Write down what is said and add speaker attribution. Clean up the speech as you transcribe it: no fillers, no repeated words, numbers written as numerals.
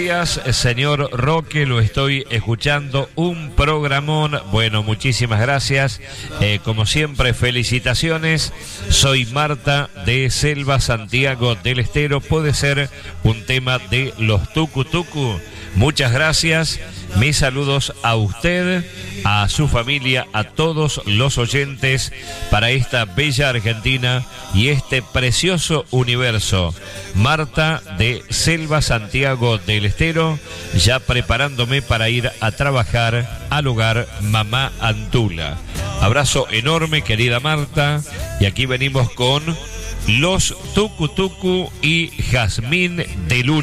Speaker 1: días, señor Roque, lo estoy escuchando, un programón. Bueno, muchísimas gracias. Como siempre, felicitaciones. Soy Marta de Selva, Santiago del Estero. Puede ser un tema de los Tucu Tucu. Muchas gracias. Mis saludos a usted, a su familia, a todos los oyentes para esta bella Argentina y este precioso universo. Marta de Selva, Santiago del Estero, ya preparándome para ir a trabajar al hogar Mamá Antula. Abrazo enorme, querida Marta, y aquí venimos con los Tucu Tucu y Jazmín de Luna.